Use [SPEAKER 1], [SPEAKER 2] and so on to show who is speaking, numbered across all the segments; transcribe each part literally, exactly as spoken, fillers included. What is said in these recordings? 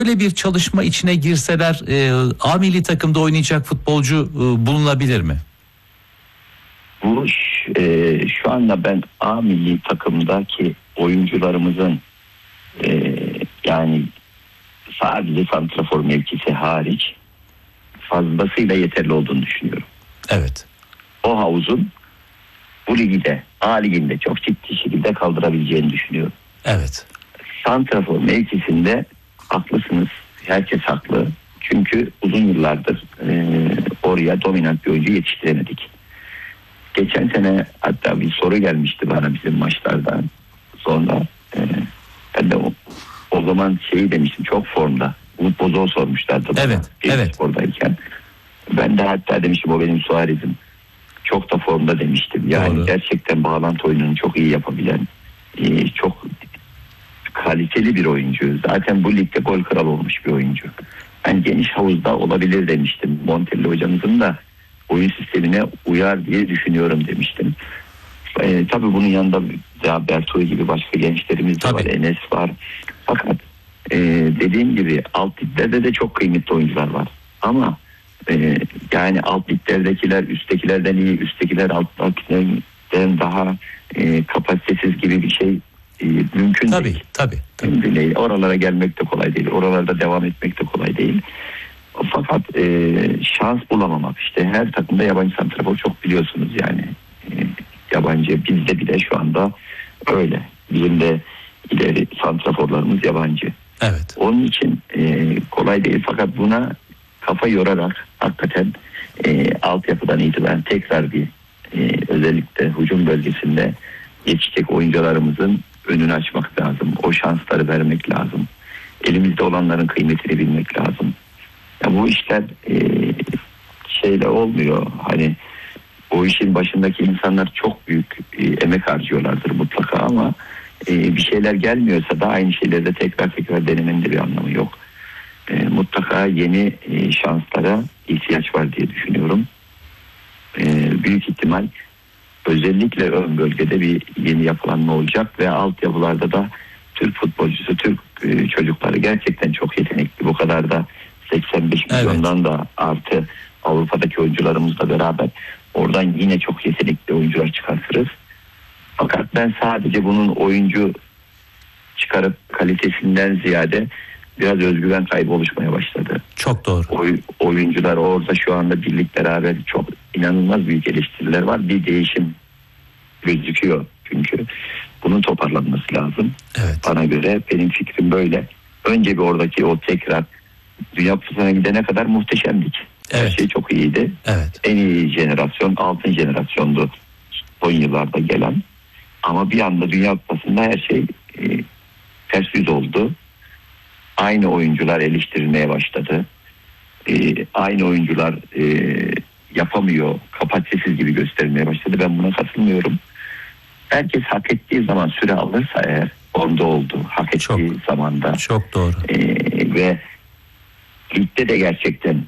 [SPEAKER 1] böyle bir çalışma içine girseler e, A milli takımda oynayacak futbolcu e, bulunabilir mi?
[SPEAKER 2] Bu e, şu anda ben A milli takımdaki oyuncularımızın e, yani sadece santrafor mevkisi hariç fazlasıyla yeterli olduğunu düşünüyorum.
[SPEAKER 1] Evet.
[SPEAKER 2] O havuzun bu ligde, A liginde çok ciddi şekilde kaldırabileceğini düşünüyorum.
[SPEAKER 1] Evet.
[SPEAKER 2] Santrafor mevkisinde haklısınız. Herkes haklı. Çünkü uzun yıllardır e, oraya dominant bir oyuncu yetiştiremedik. Geçen sene hatta bir soru gelmişti bana bizim maçlardan sonra. E, ben de o, o zaman şeyi demiştim, çok formda. Umut Bozok'u sormuşlardı bana.
[SPEAKER 1] Evet, evet.
[SPEAKER 2] Oradayken. Ben de hatta demiştim o benim Suarez'im. Çok da formda demiştim. Yani
[SPEAKER 1] Doğru.
[SPEAKER 2] gerçekten bağlantı oyununu çok iyi yapabilen, e, çok kaliteli bir oyuncu. Zaten bu ligde gol kralı olmuş bir oyuncu. Ben geniş havuzda olabilir demiştim. Montella hocamızın da oyun sistemine uyar diye düşünüyorum demiştim. E, tabii bunun yanında ya Bertoy gibi başka gençlerimiz de
[SPEAKER 1] tabii.
[SPEAKER 2] var. Enes var. Fakat e, dediğim gibi alt liglerde de çok kıymetli oyuncular var. Ama e, yani alt liglerdekiler üsttekilerden iyi, üsttekiler alttakilerden daha e, kapasitesiz gibi bir şey e, mümkün
[SPEAKER 1] tabii,
[SPEAKER 2] değil.
[SPEAKER 1] Tabii, tabii.
[SPEAKER 2] Mümkün değil. Oralara gelmek de kolay değil. Oralarda devam etmek de kolay değil. Fakat e, şans bulamamak. İşte her takımda yabancı santrafor çok biliyorsunuz yani. E, yabancı bizde bile şu anda öyle. Bizim de ileri santraforlarımız yabancı.
[SPEAKER 1] Evet.
[SPEAKER 2] Onun için e, kolay değil. Fakat buna kafa yorarak hakikaten e, altyapıdan itibaren tekrar bir e, özellikle hücum bölgesinde yetişecek oyuncularımızın önünü açmak lazım. O şansları vermek lazım. Elimizde olanların kıymetini bilmek lazım. Ya bu işler e, şeyle olmuyor. Hani o işin başındaki insanlar çok büyük e, emek harcıyorlardır mutlaka ama e, bir şeyler gelmiyorsa da aynı şeyleri de tekrar tekrar denemenin de bir anlamı yok. E, mutlaka yeni e, şanslara ihtiyaç var diye düşünüyorum. E, büyük ihtimal özellikle ön bölgede bir yeni yapılanma olacak ve altyapılarda da Türk futbolcusu, Türk e, çocukları gerçekten çok yetenekli. Bu kadar da seksen beş
[SPEAKER 1] evet.
[SPEAKER 2] milyondan da artı Avrupa'daki oyuncularımızla beraber oradan yine çok yetenekli oyuncular çıkartırız. Fakat ben sadece bunun oyuncu çıkarıp kalitesinden ziyade biraz özgüven kaybı oluşmaya başladı.
[SPEAKER 1] Çok doğru.
[SPEAKER 2] Oy, oyuncular orada şu anda birlik beraber çok inanılmaz büyük eleştiriler var. Bir değişim gözüküyor çünkü bunun toparlanması lazım.
[SPEAKER 1] Evet.
[SPEAKER 2] Bana göre benim fikrim böyle. Önce bir oradaki o tekrar Dünya Kupası'na gidene kadar muhteşemdik.
[SPEAKER 1] Evet.
[SPEAKER 2] Her şey çok iyiydi.
[SPEAKER 1] Evet.
[SPEAKER 2] En iyi jenerasyon altın jenerasyondu son yıllarda gelen. Ama bir anda Dünya Kupası'nda her şey e, ters yüz oldu. Aynı oyuncular eleştirilmeye başladı. E, aynı oyuncular e, yapamıyor, kapasitesiz gibi gösterilmeye başladı. Ben buna katılmıyorum. Herkes hak ettiği zaman süre alırsa eğer onda oldu. Hak ettiği
[SPEAKER 1] çok,
[SPEAKER 2] zamanda.
[SPEAKER 1] Çok doğru.
[SPEAKER 2] E, ve ligde de gerçekten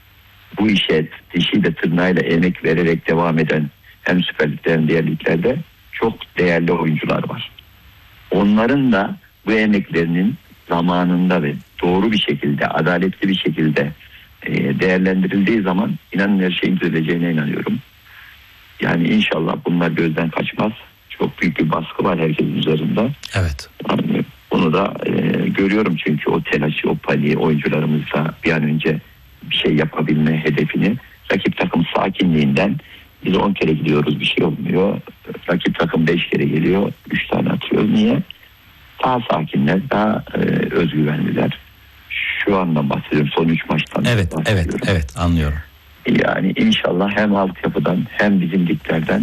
[SPEAKER 2] bu işe dişiyle tırnağıyla emek vererek devam eden hem Süper Lig'de hem diğer liglerde çok değerli oyuncular var. Onların da bu emeklerinin zamanında ve doğru bir şekilde, adaletli bir şekilde e, değerlendirildiği zaman inanın her şeyin düzeleceğine inanıyorum. Yani inşallah bunlar gözden kaçmaz. Çok büyük bir baskı var herkesin üzerinde.
[SPEAKER 1] Evet.
[SPEAKER 2] Yani bunu da e, görüyorum çünkü o telaşı, o paniği oyuncularımızda bir an önce bir şey yapabilme hedefini rakip takım sakinliğinden biz on kere gidiyoruz bir şey olmuyor. Rakip takım beş kere geliyor üç tane atıyor. Niye? Daha sakinler, daha e, özgüvenliler. Şu andan bahsediyorum. Son üç maçtan
[SPEAKER 1] evet,
[SPEAKER 2] bahsediyorum.
[SPEAKER 1] Evet, evet anlıyorum.
[SPEAKER 2] Yani inşallah hem altyapıdan hem bizim liglerden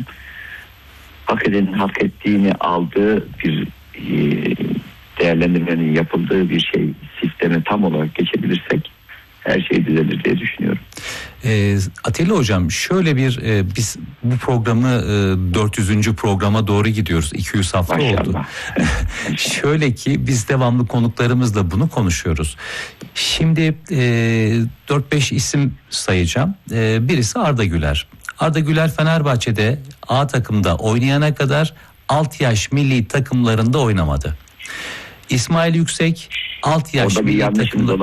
[SPEAKER 2] hak edenin hak ettiğini aldığı bir e, değerlendirmenin yapıldığı bir şey sisteme tam olarak geçebilirsek her şey düzelir diye düşünüyorum.
[SPEAKER 1] E, Atilla Hocam şöyle bir e, biz bu programı e, dört yüzüncü programa doğru gidiyoruz. iki yüz hafta
[SPEAKER 2] Maşallah.
[SPEAKER 1] oldu. Şöyle ki biz devamlı konuklarımızla bunu konuşuyoruz. Şimdi e, dört beş isim sayacağım. E, birisi Arda Güler. Arda Güler Fenerbahçe'de A takımda oynayana kadar alt yaş milli takımlarında oynamadı. İsmail Yüksek alt yaş
[SPEAKER 2] Orada bir
[SPEAKER 1] milli
[SPEAKER 2] yanlışımız
[SPEAKER 1] takımda